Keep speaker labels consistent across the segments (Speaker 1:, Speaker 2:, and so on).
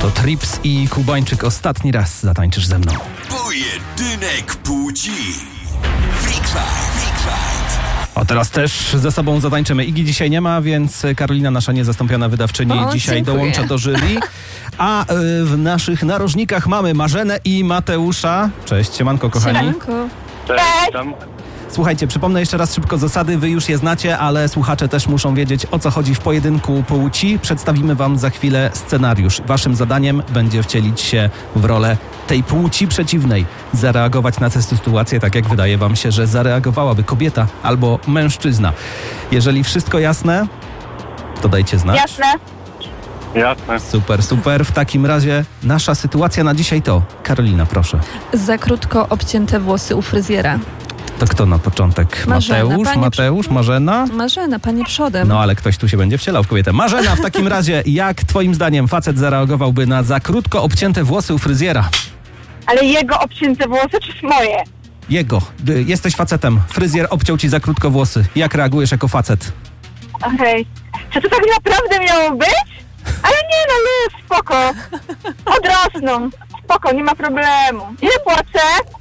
Speaker 1: To Trips i Kubańczyk. Ostatni raz zatańczysz ze mną.
Speaker 2: Pojedynek płci. Freak Fight.
Speaker 1: O, teraz też ze sobą zatańczymy. Igi dzisiaj nie ma, więc Karolina, nasza niezastąpiona wydawczyni, dzisiaj
Speaker 3: dziękuję.
Speaker 1: dołącza do jury. A w naszych narożnikach mamy Marzenę i Mateusza. Cześć, siemanko kochani.
Speaker 3: Siemanko.
Speaker 4: Cześć, witam.
Speaker 1: Słuchajcie, przypomnę jeszcze raz szybko zasady, wy już je znacie, ale słuchacze też muszą wiedzieć, o co chodzi w pojedynku płci. Przedstawimy wam za chwilę scenariusz. Waszym zadaniem będzie wcielić się w rolę tej płci przeciwnej. Zareagować na tę sytuację tak, jak wydaje wam się, że zareagowałaby kobieta albo mężczyzna. Jeżeli wszystko jasne, to dajcie znać.
Speaker 4: Jasne.
Speaker 5: Jasne.
Speaker 1: Super. W takim razie nasza sytuacja na dzisiaj to... Karolina, proszę.
Speaker 3: Za krótko obcięte włosy u fryzjera.
Speaker 1: To kto na początek?
Speaker 3: Marzena,
Speaker 1: Mateusz, Marzena?
Speaker 3: Marzena, panie przodem.
Speaker 1: No ale ktoś tu się będzie wcielał w kobietę. Marzena, w takim razie, jak twoim zdaniem facet zareagowałby na za krótko obcięte włosy u fryzjera?
Speaker 4: Ale jego obcięte włosy czy moje?
Speaker 1: Jego. Jesteś facetem. Fryzjer obciął ci za krótko włosy. Jak reagujesz jako facet?
Speaker 4: Okej. Czy to tak naprawdę miało być? Ale nie no, luz, spoko. Odrosną. Spoko, nie ma problemu. Ile płacę?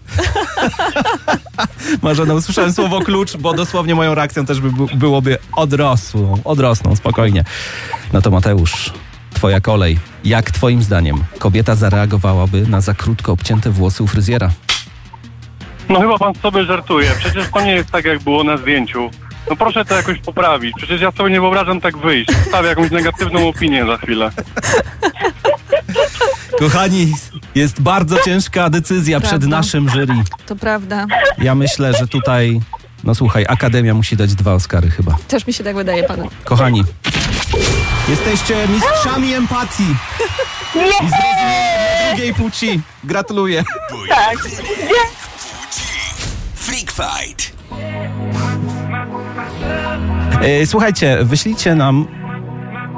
Speaker 1: Marzena, usłyszałem słowo klucz, bo dosłownie moją reakcją też byłoby odrosną, spokojnie. No to Mateusz, twoja kolej. Jak twoim zdaniem kobieta zareagowałaby na za krótko obcięte włosy u fryzjera?
Speaker 5: No chyba pan sobie żartuje. Przecież to nie jest tak, jak było na zdjęciu. No proszę to jakoś poprawić. Przecież ja sobie nie wyobrażam tak wyjść. Stawię jakąś negatywną opinię za chwilę.
Speaker 1: Kochani, jest bardzo ciężka decyzja przed
Speaker 3: Prawda.
Speaker 1: naszym jury.
Speaker 3: To prawda.
Speaker 1: Ja myślę, że tutaj, no słuchaj, Akademia musi dać 2 Oscary chyba.
Speaker 3: Też mi się tak wydaje, panu.
Speaker 1: Kochani, jesteście mistrzami empatii
Speaker 4: Nie!
Speaker 1: i zrozumienia drugiej płci. Gratuluję.
Speaker 4: Tak.
Speaker 2: Pojedynek płci. Freak Fight.
Speaker 1: Słuchajcie, wyślijcie nam